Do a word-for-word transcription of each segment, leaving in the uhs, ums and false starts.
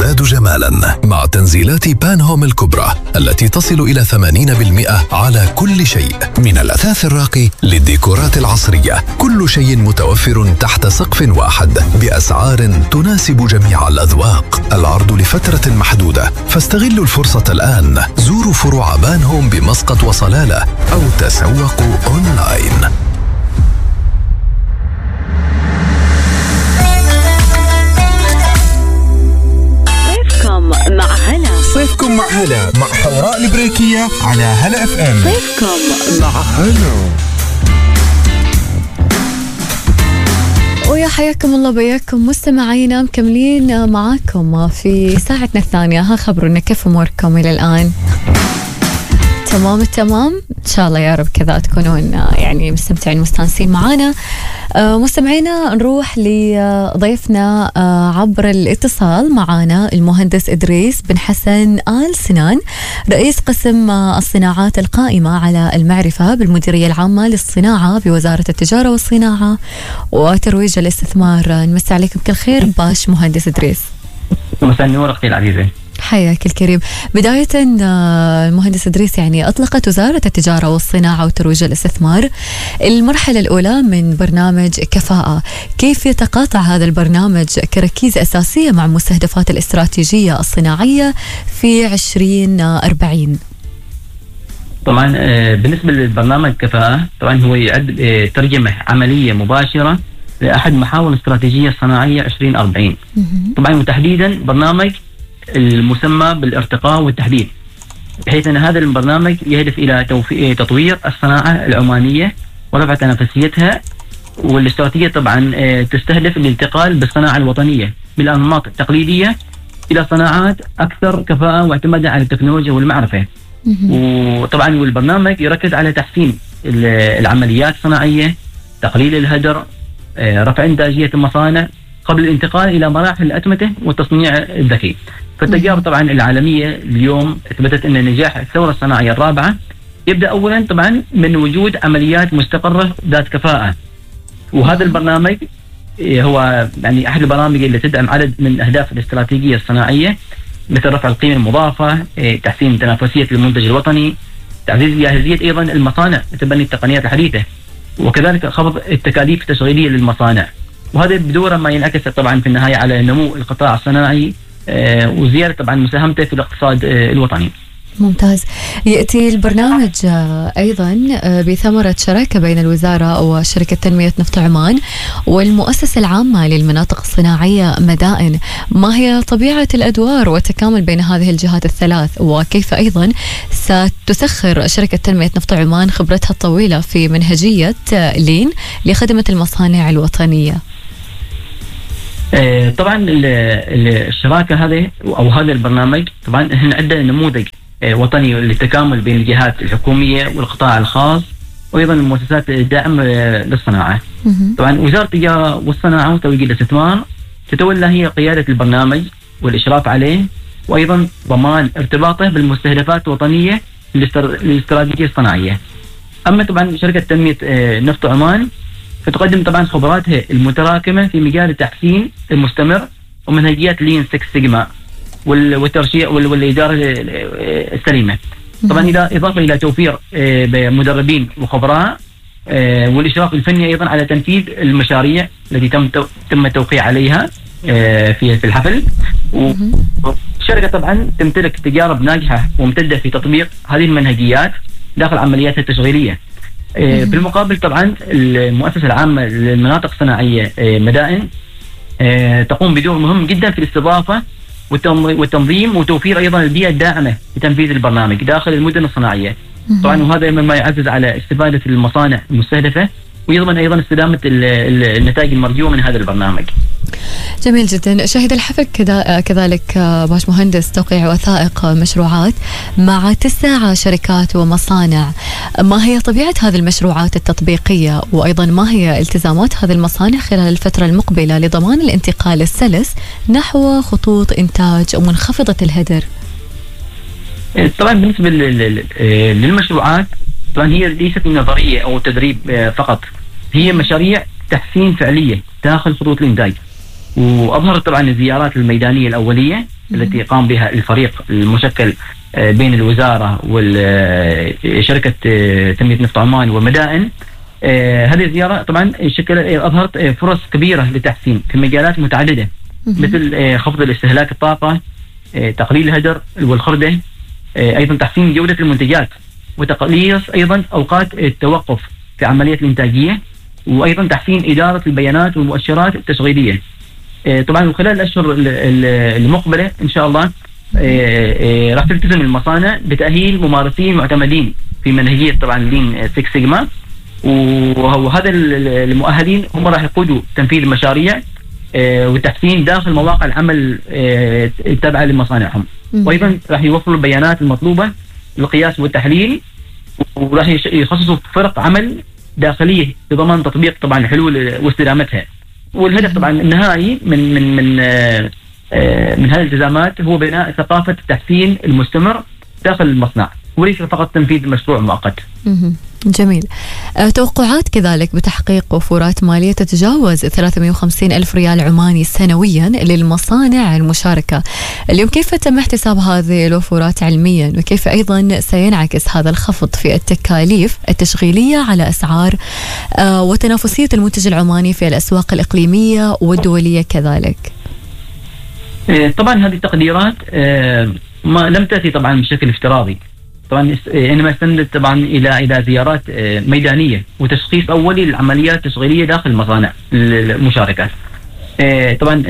تزداد جمالا مع تنزيلات بانهوم الكبرى التي تصل إلى ثمانين بالمئة على كل شيء، من الأثاث الراقي للديكورات العصرية. كل شيء متوفر تحت سقف واحد بأسعار تناسب جميع الأذواق. العرض لفترة محدودة، فاستغلوا الفرصة الآن. زوروا فروع بانهوم بمسقط وصلالة أو تسوقوا أونلاين. مع هلا صيفكم مع هلا مع حوراء البريكية على هلا اف ام. صيفكم مع هلا. ويا حياكم الله بياكم مستمعينا، مكملين معاكم في ساعتنا الثانية. ها خبرونا كيف أموركم إلى الآن؟ تمام التمام إن شاء الله يا رب كذا تكونون يعني مستمتعين مستانسين معانا. آه مستمعينا نروح لضيفنا آه عبر الاتصال. معانا المهندس إدريس بن حسن آل سنان، رئيس قسم آه الصناعات القائمة على المعرفة بالمديرية العامة للصناعة بوزارة التجارة والصناعة وترويج الاستثمار. نمسي عليكم بكل خير باش مهندس إدريس. مساء النور أختي العزيزة. حياك الكريم. بداية المهندس إدريس، يعني أطلقت وزارة التجارة والصناعة وترويج الاستثمار المرحلة الأولى من برنامج كفاءة. كيف يتقاطع هذا البرنامج كركيزة أساسية مع مستهدفات الاستراتيجية الصناعية في عشرين أربعين؟ طبعا بالنسبة للبرنامج كفاءة، طبعا هو يعد ترجمة عملية مباشرة لأحد محاور الاستراتيجية الصناعية عشرين أربعين. طبعا وتحديدا برنامج المسمى بالارتقاء والتحديث، بحيث أن هذا البرنامج يهدف إلى تطوير الصناعة العمانية ورفع تنافسيتها، والاستراتيجية طبعا تستهدف الانتقال بالصناعة الوطنية من الأنماط التقليدية إلى صناعات أكثر كفاءة واعتمادا على التكنولوجيا والمعرفة. وطبعا والبرنامج يركز على تحسين العمليات الصناعية، تقليل الهدر، رفع إنتاجية المصانع قبل الانتقال إلى مراحل الأتمتة والتصنيع الذكي. فالتجارب طبعا العالمية اليوم اثبتت أن نجاح الثورة الصناعية الرابعة يبدأ أولا طبعا من وجود عمليات مستقرة ذات كفاءة. وهذا البرنامج هو يعني أحد البرامج اللي تدعم عدد من أهداف الاستراتيجية الصناعية، مثل رفع القيمة المضافة، تحسين تنافسية المنتج الوطني، تعزيز جاهزية أيضا المصانع لتبني التقنيات الحديثة، وكذلك خفض التكاليف التشغيلية للمصانع. وهذا بدوره ما ينعكس طبعا في النهاية على نمو القطاع الصناعي وزيادة طبعا مساهمته في الاقتصاد الوطني. ممتاز. يأتي البرنامج أيضا بثمرة شراكة بين الوزارة وشركة تنمية نفط عمان والمؤسسة العامة للمناطق الصناعية مدائن. ما هي طبيعة الأدوار والتكامل بين هذه الجهات الثلاث، وكيف أيضا ستسخر شركة تنمية نفط عمان خبرتها الطويلة في منهجية لين لخدمة المصانع الوطنية؟ طبعا الشراكة هذه أو هذا البرنامج طبعا هن عندنا نموذج وطني للتكامل بين الجهات الحكومية والقطاع الخاص وأيضا المؤسسات الداعمة للصناعة. طبعا وزارة التجارة والصناعة وتوجيه الاستثمار تتولى هي قيادة البرنامج والإشراف عليه، وأيضا ضمان ارتباطه بالمستهدفات الوطنية للاستراتيجية الصناعية. أما طبعا شركة تنمية نفط عمان فتقدم طبعا خبراتها المتراكمة في مجال التحسين المستمر ومنهجيات لين سكس سيجما والترشيح والإدارة السليمة. طبعا إذا إضافة إلى توفير مدربين وخبراء والإشراف الفني أيضا على تنفيذ المشاريع التي تم تم التوقيع عليها في في الحفل. والشركة طبعا تمتلك تجارب ناجحة وممتدة في تطبيق هذه المنهجيات داخل عملياتها التشغيلية. بالمقابل طبعا المؤسسة العامة للمناطق الصناعية مدائن تقوم بدور مهم جدا في الاستضافة والتنظيم وتوفير أيضا البيئة الداعمة لتنفيذ البرنامج داخل المدن الصناعية. طبعا وهذا مما يعزز على استفادة المصانع المستهدفة ويضمن أيضا استدامة النتائج المرجوة من هذا البرنامج. جميل جدا. شهد الحفل كذا كذلك باش مهندس توقيع وثائق مشروعات مع تسع شركات ومصانع. ما هي طبيعة هذه المشروعات التطبيقية، وأيضا ما هي التزامات هذه المصانع خلال الفترة المقبلة لضمان الانتقال السلس نحو خطوط إنتاج منخفضة الهدر؟ طبعا بالنسبة للمشروعات طبعا هي ليست نظرية أو تدريب فقط، هي مشاريع تحسين فعلية داخل خطوط الإنتاج. وأظهرت طبعا الزيارات الميدانية الأولية التي قام بها الفريق المشكل بين الوزارة وشركة تنمية نفط عمان والمدائن. هذه الزيارة طبعا شكل أظهرت فرص كبيرة للتحسين في مجالات متعددة، مثل خفض الاستهلاك الطاقة، تقليل الهدر والخردة، أيضا تحسين جودة المنتجات، وتقليص أيضا أوقات التوقف في عملية الإنتاجية، وأيضا تحسين إدارة البيانات والمؤشرات التشغيلية. طبعا خلال الأشهر المقبلة إن شاء الله راح تلتزم المصانع بتأهيل ممارسين معتمدين في منهجية طبعا لين سيكس سيجما، وهذا المؤهلين هم راح يقودوا تنفيذ المشاريع والتحسين داخل مواقع العمل التابعة لمصانعهم، وأيضا راح يوفروا البيانات المطلوبة للقياس والتحليل، وراح يخصصوا فرق عمل داخلية لضمان تطبيق طبعا الحلول واستدامتها. والهدف طبعا النهائي من من من من هذه الالتزامات هو بناء ثقافة التحسين المستمر داخل المصنع، وليس فقط تنفيذ مشروع مؤقت. جميل. توقعات كذلك بتحقيق وفورات مالية تتجاوز ثلاثمئة وخمسين ألف ريال عماني سنويا للمصانع المشاركة. اليوم كيف تم احتساب هذه الوفورات علميا، وكيف أيضا سينعكس هذا الخفض في التكاليف التشغيلية على أسعار وتنافسية المنتج العماني في الأسواق الإقليمية والدولية كذلك؟ طبعا هذه التقديرات ما لم تأتي طبعا بشكل افتراضي، طبعا انما استندت طبعا الى الى زيارات ميدانيه وتشخيص اولي للعمليات التشغيليه داخل المصانع المشاركه. طبعا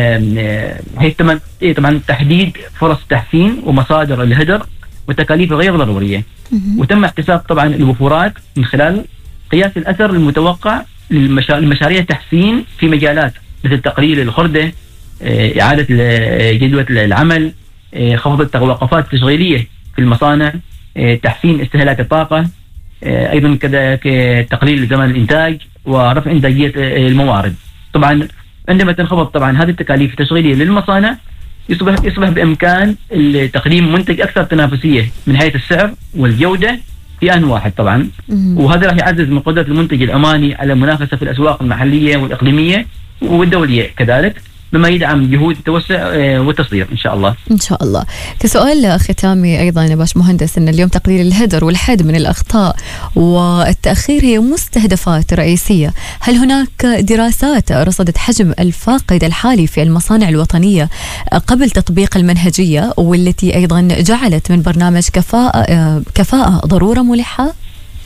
هي طبعا تحديد فرص تحسين ومصادر الهدر والتكاليف غير ضروريه، وتم احتساب طبعا الوفورات من خلال قياس الاثر المتوقع للمشاريع التحسين في مجالات مثل تقليل الخرده، اعاده جدوى العمل، خفض التوقفات التشغيليه في المصانع، تحسين استهلاك الطاقة، أيضا كذلك تقليل زمن الإنتاج ورفع إنتاجية الموارد. طبعا عندما تنخفض طبعا هذه التكاليف التشغيلية للمصانع يصبح يصبح بإمكان تقديم منتج أكثر تنافسية من حيث السعر والجودة في آن واحد طبعا، وهذا راح يعزز من قدرة المنتج العماني على المنافسة في الأسواق المحلية والإقليمية والدولية كذلك، مما يدعم جهود التوسع والتصدير إن شاء الله. إن شاء الله. كسؤال ختامي أيضا يا باش مهندس، أن اليوم تقليل الهدر والحد من الأخطاء والتأخير هي مستهدفات رئيسية، هل هناك دراسات رصدت حجم الفاقد الحالي في المصانع الوطنية قبل تطبيق المنهجية، والتي أيضا جعلت من برنامج كفاءة كفاءة ضرورة ملحة؟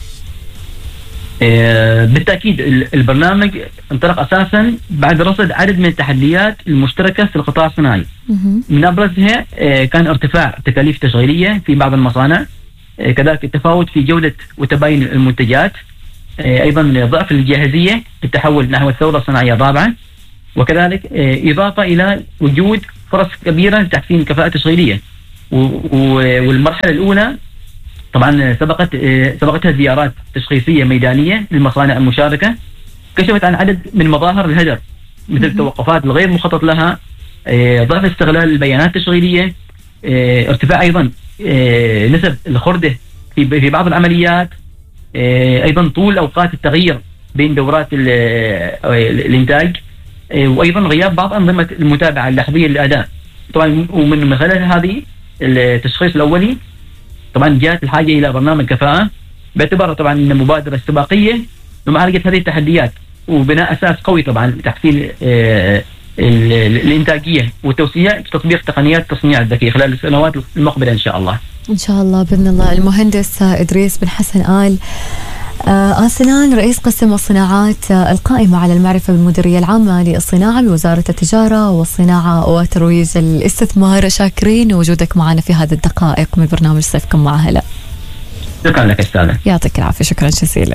بالتأكيد البرنامج انطلق أساسا بعد رصد عدد من التحديات المشتركة في القطاع الصناعي. من أبرزها كان ارتفاع التكاليف التشغيلية في بعض المصانع، كذلك التفاوت في جودة وتباين المنتجات، أيضا ضعف الجاهزية بالتحول نحو الثورة الصناعية الرابعة، وكذلك إضافة إلى وجود فرص كبيرة لتحسين الكفاءة التشغيلية. والمرحلة الأولى طبعا سبقت سبقتها زيارات تشخيصية ميدانية للمصانع المشاركة، كشفت عن عدد من مظاهر الهدر مثل التوقفات الغير مخطط لها، ضعف استغلال البيانات التشغيلية، ارتفاع أيضا نسب الخردة في في بعض العمليات، أيضا طول أوقات التغيير بين دورات الإنتاج، وأيضا غياب بعض أنظمة المتابعة اللحظية للأداء. طبعا ومن خلال هذه التشخيص الأولي طبعا جاءت الحاجة إلى برنامج كفاءة باعتباره طبعا مبادرة استباقية لمعالجة هذه التحديات وبناء أساس قوي طبعا لتحسين الإنتاجية والتوسيع في تطبيق تقنيات التصنيع الذكي خلال السنوات المقبلة إن شاء الله. إن شاء الله بإذن الله. المهندس إدريس بن حسن آل آل سنان، رئيس قسم الصناعات القائمة على المعرفة بالمديرية العامة للصناعة بوزارة التجارة والصناعة وترويج الاستثمار، شاكرين وجودك معنا في هذه الدقائق من برنامج صيفكم مع هلا. شكرا لك أستاذة. يعطيك العافية، شكرا جزيلا.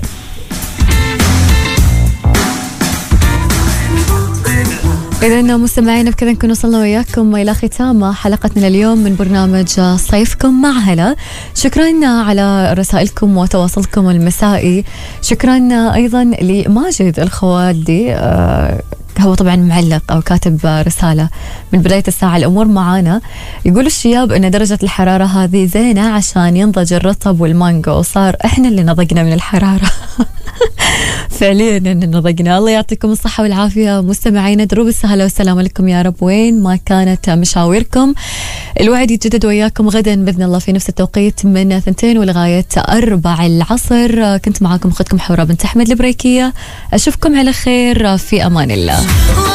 إذن مستمعين بكذا نكون وصلنا وياكم إلى ختام حلقتنا اليوم من برنامج صيفكم مع هلا. شكرا على رسائلكم وتواصلكم المسائي، شكرا أيضا لماجد الخوادي هو طبعا معلق أو كاتب رسالة من بداية الساعة. الأمور معانا يقول الشياب أن درجة الحرارة هذه زينة عشان ينضج الرطب والمانجو، صار إحنا اللي نضجنا من الحرارة. فعليا إن نضجنا. الله يعطيكم الصحة والعافية مستمعينا، دروب السهلة والسلامة لكم يا رب وين ما كانت مشاوركم. الوعد يتجدد وياكم غدا بإذن الله في نفس التوقيت من ثنتين ولغاية أربع العصر. كنت معاكم أختكم حورة بنت أحمد البريكية، أشوفكم على خير، في أمان الله.